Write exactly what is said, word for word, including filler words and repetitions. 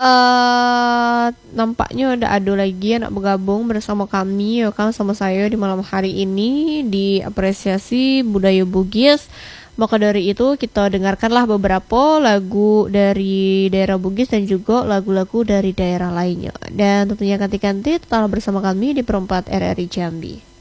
Eee, nampaknya udah ada lagi yang nak bergabung bersama kami ya kan, sama saya di malam hari ini di apresiasi budaya Bugis. Maka dari itu kita dengarkanlah beberapa lagu dari daerah Bugis dan juga lagu-lagu dari daerah lainnya. Dan tentunya ganti-ganti tetaplah bersama kami di Perempat R R I Jambi.